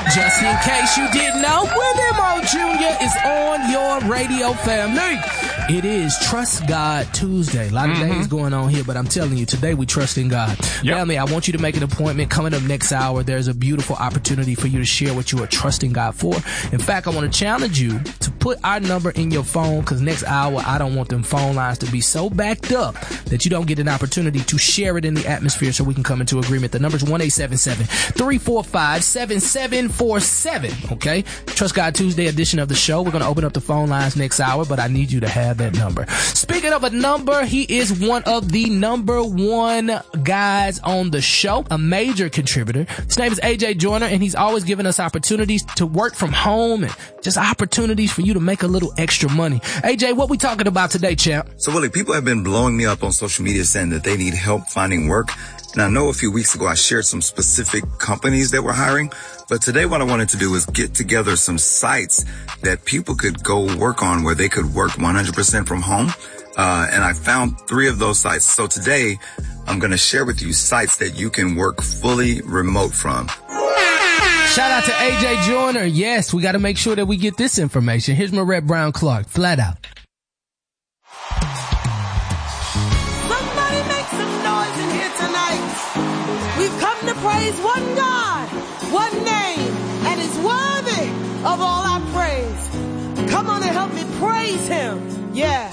Just in case you didn't know, Willie Mo Jr. is on your radio, family. It is Trust God Tuesday. A lot of days going on here, but I'm telling you, today we trust in God. Yep. Family, I want you to make an appointment. Coming up next hour, there's a beautiful opportunity for you to share what you are trusting God for. In fact, I want to challenge you to put our number in your phone, because next hour, I don't want them phone lines to be so backed up that you don't get an opportunity to share it in the atmosphere so we can come into agreement. The number's 1-877-345-7747. Okay? Trust God Tuesday edition of the show. We're going to open up the phone lines next hour, but I need you to have that number. Speaking of a number, he is one of the number one guys on the show, a major contributor. His name is AJ Joyner, and he's always giving us opportunities to work from home and just opportunities for you to make a little extra money. AJ, what we talking about today, champ? So, Willie, people have been blowing me up on social media saying that they need help finding work. And I know a few weeks ago I shared some specific companies that were hiring. But today what I wanted to do is get together some sites that people could go work on where they could work 100% from home. And I found 3 of those sites. So today I'm going to share with you sites that you can work fully remote from. Shout out to AJ Joyner. Yes, we got to make sure that we get this information. Here's Marette Brown Clark, Flat Out. Somebody make some noise in here tonight. We've come to praise one God, one name, and is worthy of all our praise. Come on and help me praise him. Yeah.